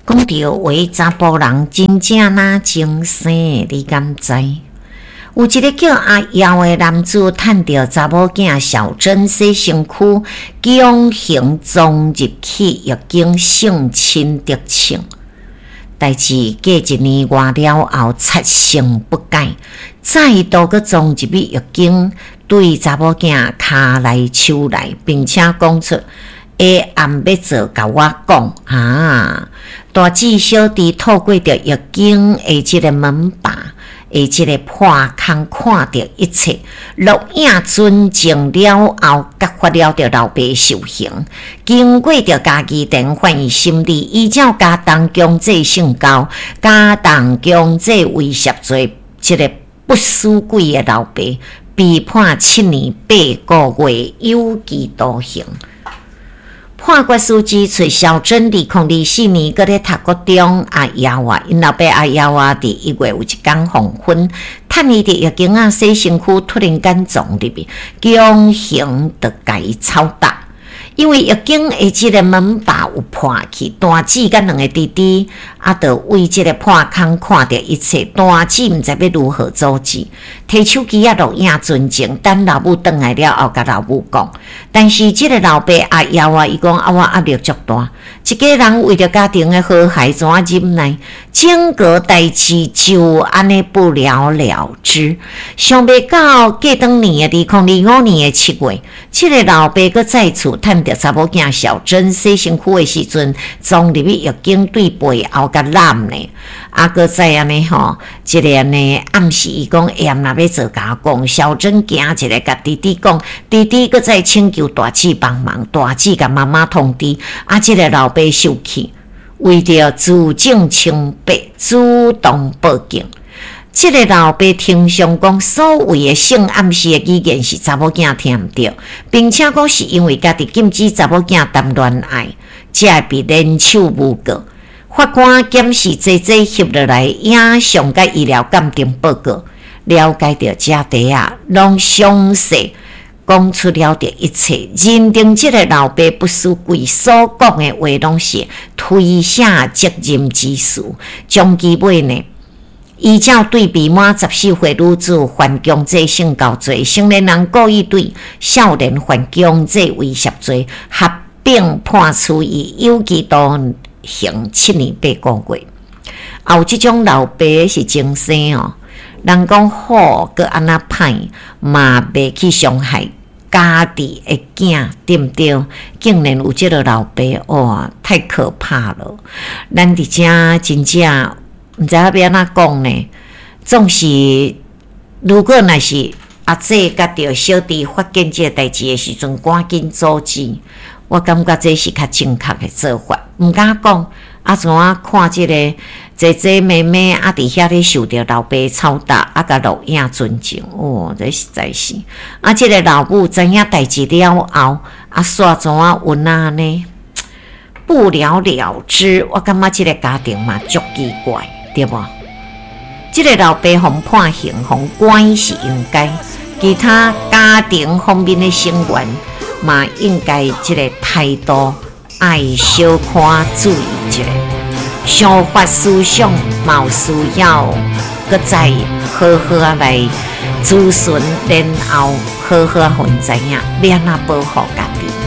讲到为查甫人真正哪精生，你敢知？有一个叫阿耀的男子，趁着查某囝小珍洗身躯，强行装入去浴巾性侵得逞。代志过一年外了后，擦性不改，再度搁装入去浴巾，对查某囝骹来手来，并且讲出。下暗要做，甲我讲啊！大姊小弟透过着浴巾的即个门把，的即个破空，看着一切录影尊证了后，甲发了着老爸受刑。经过着家己电反映心理，依照家当强制性交、家当强制威胁罪，即个不输鬼的老爸，被判7年8个月有期徒刑。判决书指出，小珍2024年搁咧读国中阿耀啊，因老爸阿耀啊，伫1月有一天黄昏，趁伊伫浴巾啊洗身躯，突然间撞入去，强行着甲伊操打。因为浴巾的即个门把有破去，大姊甲2个弟弟啊，着为即个破空看着一切，大姊毋知要如何阻止，摕手机啊录影存证，等老母转来了后，甲老母讲。但是即个老爸阿耀啊，伊讲啊，我压力足大，一个人为着家庭的和谐怎啊忍耐？整个代志就安尼不了了之。想袂到过当年的2025年的7月，即个老爸搁再次趁着查某囝小珍洗身躯的时阵，装入去浴巾对背后甲揽呢。啊，搁再安尼吼，即个安尼暗示伊讲，若要做甲我讲，小珍行一个甲弟弟讲，弟弟搁再请求大姊帮忙，大姊甲妈妈通知，啊，即个老爸受气。为着自证清白，主动报警。这个老爸听上讲，所谓的性暗示的语言是查某囝听唔到，并且讲是因为家己禁止查某囝谈恋爱，才会被连手诬告。法官检视这翕落来影像甲医疗鉴定报告，了解到这底啊，拢详细。讲出了的一切，认定这个老爸不输鬼所讲的话，拢是推卸责任之事。将其尾呢，依照对未满14岁女子犯强制性交罪，成年人故意对少年犯强制威胁罪，合并判处以有期徒刑7年8个月。后这种老爸是精生哦，人讲好，佮安那歹，嘛袂去伤害。家己的囝对毋对？竟然有这个老爸，哇，太可怕了！咱伫遮真正毋知要安怎讲呢？总是如果若是阿姐甲着小弟发现这个代志的时阵，赶紧阻止。我感觉这是较正确的做法，毋敢讲。啊，怎啊看这个姐姐妹妹啊，伫遐咧受着老爸操打，啊，甲录影尊敬，哦，这实在是。啊，这个老母知影代志了后，啊，煞怎啊运啊呢？不了了之。我感觉这个家庭嘛，足奇怪，对无？这个老爸互判刑、互关是应该，其他家庭方面的成员嘛，应该这个态度。爱小看注意一下，想法思想嘛有需要，搁再好好来咨询，然后好好互因知影，要安怎保护家己。